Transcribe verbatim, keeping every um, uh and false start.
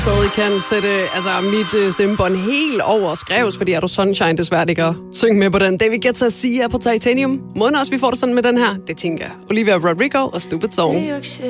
stadig kan sætte altså, mit øh, stemmebånd helt over skreves, fordi er du Sunshine desværre ikke at synge med på den. David Guetta siger på Titanium. Måden også, vi får det sådan med den her, det tænker jeg. Olivia Rodrigo og Stupid Song.